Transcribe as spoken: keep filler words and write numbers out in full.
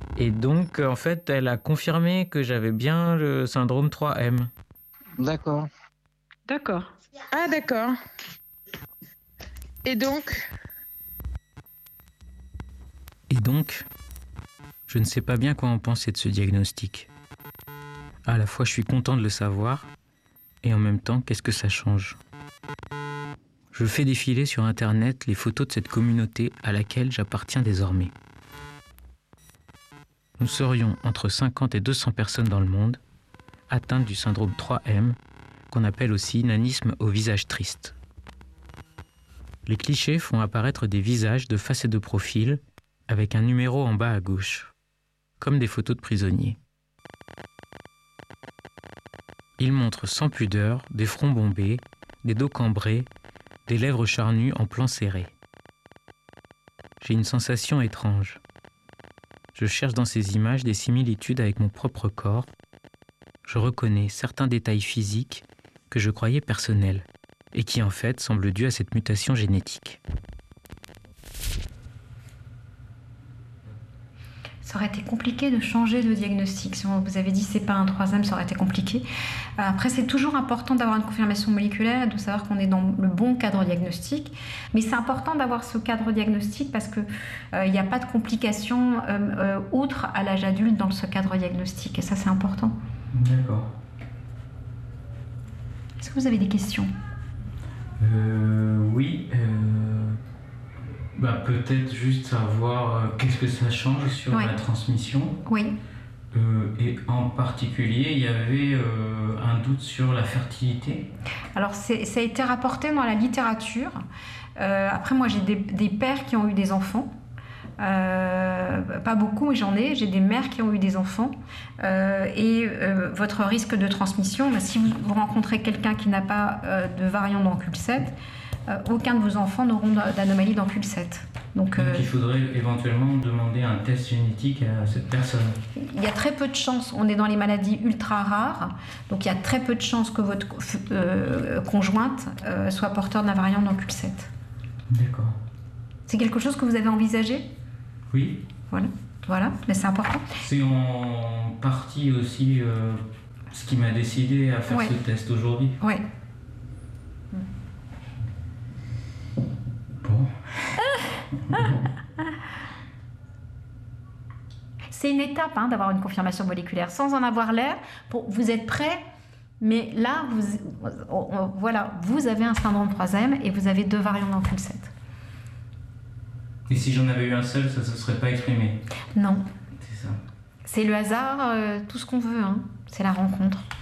Et donc, en fait, elle a confirmé que j'avais bien le syndrome trois M. D'accord. D'accord. Ah, d'accord. Et donc Et donc, je ne sais pas bien quoi en penser de ce diagnostic. À la fois, je suis content de le savoir, et en même temps, qu'est-ce que ça change ? Je fais défiler sur Internet les photos de cette communauté à laquelle j'appartiens désormais. Nous serions entre cinquante et deux cents personnes dans le monde, atteintes du syndrome trois M, qu'on appelle aussi nanisme au visage triste. Les clichés font apparaître des visages de face et de profil, avec un numéro en bas à gauche, comme des photos de prisonniers. Ils montrent sans pudeur des fronts bombés, des dos cambrés, des lèvres charnues en plan serré. J'ai une sensation étrange. Je cherche dans ces images des similitudes avec mon propre corps. Je reconnais certains détails physiques que je croyais personnels et qui en fait semblent dus à cette mutation génétique. Ça aurait été compliqué de changer de diagnostic. Si on vous avait dit c'est pas un troisième, ça aurait été compliqué. Après, c'est toujours important d'avoir une confirmation moléculaire et de savoir qu'on est dans le bon cadre diagnostique. Mais c'est important d'avoir ce cadre diagnostic parce qu'il n'y euh, a pas de complications euh, euh, autres à l'âge adulte dans ce cadre diagnostic. Et ça, c'est important. D'accord. Est-ce que vous avez des questions ? Euh, oui. Euh... Bah, peut-être juste savoir euh, qu'est-ce que ça change sur ouais. la transmission. Oui. Euh, et en particulier, il y avait euh, un doute sur la fertilité. Alors, c'est, ça a été rapporté dans la littérature. Euh, après, moi, j'ai des, des pères qui ont eu des enfants. Euh, pas beaucoup, mais j'en ai. J'ai des mères qui ont eu des enfants. Euh, et euh, votre risque de transmission, bah, si vous, vous rencontrez quelqu'un qui n'a pas euh, de variant dans C U L sept, Euh, aucun de vos enfants n'auront d'anomalie dans C U L sept. Donc, Donc euh, il faudrait éventuellement demander un test génétique à cette personne. Il y a très peu de chances, on est dans les maladies ultra rares, donc il y a très peu de chances que votre euh, conjointe euh, soit porteur d'un variant dans C U L sept. D'accord. C'est quelque chose que vous avez envisagé ? Oui. Voilà, voilà, mais c'est important. C'est en partie aussi euh, ce qui m'a décidé à faire ouais. ce test aujourd'hui. Oui. C'est une étape hein, d'avoir une confirmation moléculaire. Sans en avoir l'air, pour, vous êtes prêt, mais là, vous, on, on, voilà, vous avez un syndrome trois M et vous avez deux variants dans C U L sept. Et si j'en avais eu un seul, ça ne se serait pas exprimé ? Non. C'est ça. C'est le hasard, euh, tout ce qu'on veut. Hein. C'est la rencontre.